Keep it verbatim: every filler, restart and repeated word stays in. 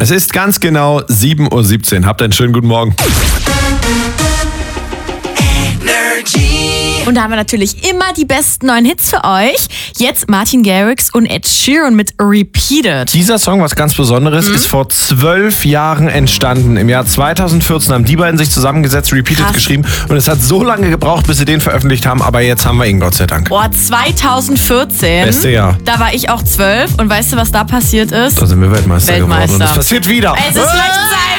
Es ist ganz genau sieben Uhr siebzehn. Habt einen schönen guten Morgen. Und da haben wir natürlich immer die besten neuen Hits für euch. Jetzt Martin Garrix und Ed Sheeran mit Repeated. Dieser Song, was ganz Besonderes, mhm. ist vor zwölf Jahren entstanden. Im Jahr zweitausendvierzehn haben die beiden sich zusammengesetzt, Repeated Krass. geschrieben. Und es hat so lange gebraucht, bis sie den veröffentlicht haben. Aber jetzt haben wir ihn, Gott sei Dank. Boah, zweitausendvierzehn. Beste Jahr. Da war ich auch zwölf. Und weißt du, was da passiert ist? Da sind wir Weltmeister, Weltmeister. geworden. Und das passiert wieder. Es ist leicht Zeit.